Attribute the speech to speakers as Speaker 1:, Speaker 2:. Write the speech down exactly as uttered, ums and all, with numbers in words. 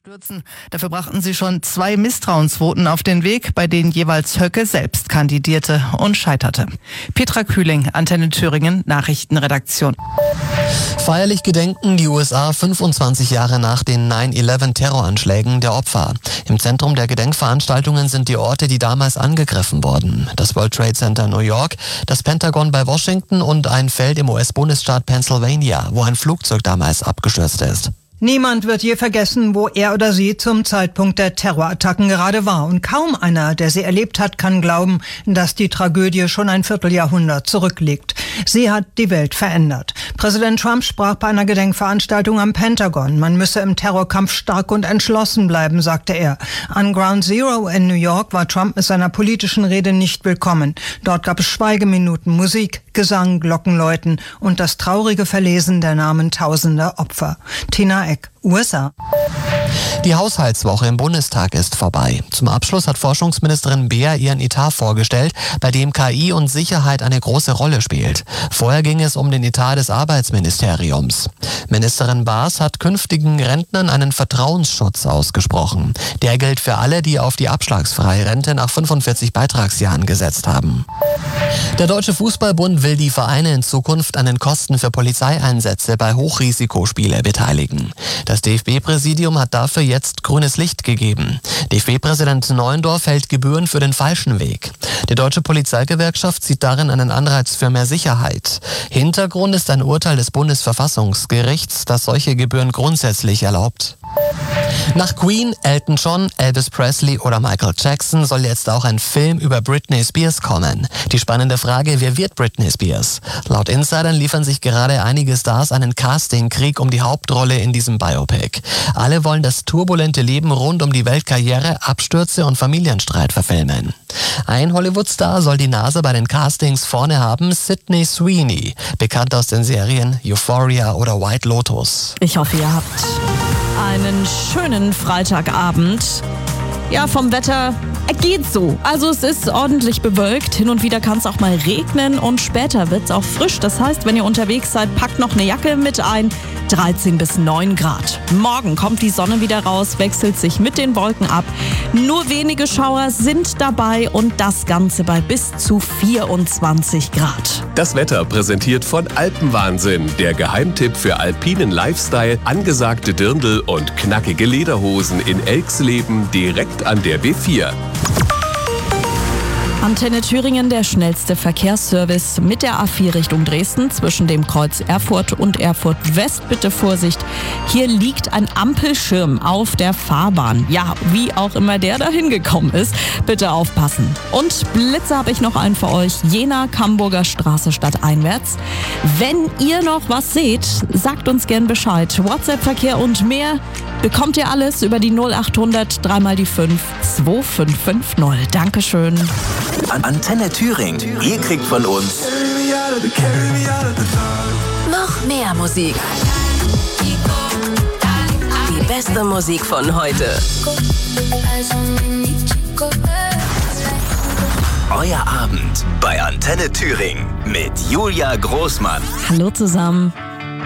Speaker 1: stürzen. Dafür brachten sie schon zwei Misstrauensvoten auf den Weg, bei denen jeweils Höcke selbst kandidierte und scheiterte. Petra Kühling, Antenne Thüringen, Nachrichtenredaktion.
Speaker 2: Feierlich gedenken die U S A fünfundzwanzig Jahre nach den nine eleven Terroranschlägen der Opfer. Im Zentrum der Gedenkveranstaltungen sind die Orte, die damals angegriffen wurden. Das World Trade Center New York, das Pentagon bei Washington und ein Feld im U S-Bundesstaat Pennsylvania, wo ein Flugzeug damals abgestürzt ist.
Speaker 3: Niemand wird je vergessen, wo er oder sie zum Zeitpunkt der Terrorattacken gerade war. Und kaum einer, der sie erlebt hat, kann glauben, dass die Tragödie schon ein Vierteljahrhundert zurückliegt. Sie hat die Welt verändert. Präsident Trump sprach bei einer Gedenkveranstaltung am Pentagon. Man müsse im Terrorkampf stark und entschlossen bleiben, sagte er. An Ground Zero in New York war Trump mit seiner politischen Rede nicht willkommen. Dort gab es Schweigeminuten, Musik, Gesang, Glockenläuten und das traurige Verlesen der Namen tausender Opfer. Tina Eck, U S A.
Speaker 2: Die Haushaltswoche im Bundestag ist vorbei. Zum Abschluss hat Forschungsministerin Beer ihren Etat vorgestellt, bei dem K I und Sicherheit eine große Rolle spielt. Vorher ging es um den Etat des Arbeitsministeriums. Ministerin Baas hat künftigen Rentnern einen Vertrauensschutz ausgesprochen. Der gilt für alle, die auf die abschlagsfreie Rente nach fünfundvierzig Beitragsjahren gesetzt haben. Der Deutsche Fußballbund will die Vereine in Zukunft an den Kosten für Polizeieinsätze bei Hochrisikospiele beteiligen. Das D F B-Präsidium hat dafür jetzt grünes Licht gegeben. D F B-Präsident Neuendorf hält Gebühren für den falschen Weg. Die Deutsche Polizeigewerkschaft sieht darin einen Anreiz für mehr Sicherheit. Hintergrund ist ein Urteil des Bundesverfassungsgerichts, das solche Gebühren grundsätzlich erlaubt. Nach Queen, Elton John, Elvis Presley oder Michael Jackson soll jetzt auch ein Film über Britney Spears kommen. Die spannende Frage, wer wird Britney Spears? Laut Insidern liefern sich gerade einige Stars einen Castingkrieg um die Hauptrolle in diesem Biopic. Alle wollen das turbulente Leben rund um die Weltkarriere, Abstürze und Familienstreit verfilmen. Ein Hollywood-Star soll die Nase bei den Castings vorne haben, Sydney Sweeney, bekannt aus den Serien Euphoria oder White Lotus.
Speaker 4: Ich hoffe, ihr habt einen schönen Freitagabend. Ja, vom Wetter geht so. Also es ist ordentlich bewölkt. Hin und wieder kann es auch mal regnen und später wird es auch frisch. Das heißt, wenn ihr unterwegs seid, packt noch eine Jacke mit ein. dreizehn bis neun Grad. Morgen kommt die Sonne wieder raus, wechselt sich mit den Wolken ab. Nur wenige Schauer sind dabei und das Ganze bei bis zu vierundzwanzig Grad.
Speaker 5: Das Wetter präsentiert von Alpenwahnsinn, der Geheimtipp für alpinen Lifestyle, angesagte Dirndl und knackige Lederhosen in Elxleben direkt an der B vier.
Speaker 4: Antenne Thüringen, der schnellste Verkehrsservice mit der A vier Richtung Dresden zwischen dem Kreuz Erfurt und Erfurt West. Bitte Vorsicht, hier liegt ein Ampelschirm auf der Fahrbahn. Ja, wie auch immer der da hingekommen ist, bitte aufpassen. Und Blitze habe ich noch einen für euch. Jena, Camburger Straße stadteinwärts. Wenn ihr noch was seht, sagt uns gern Bescheid. WhatsApp-Verkehr und mehr bekommt ihr alles über die null acht hundert drei mal die fünf zwei fünf fünf null. Dankeschön.
Speaker 6: Antenne Thüringen. Ihr kriegt von uns
Speaker 7: noch mehr Musik. Die beste Musik von heute.
Speaker 6: Euer Abend bei Antenne Thüringen mit Julia Großmann.
Speaker 4: Hallo zusammen.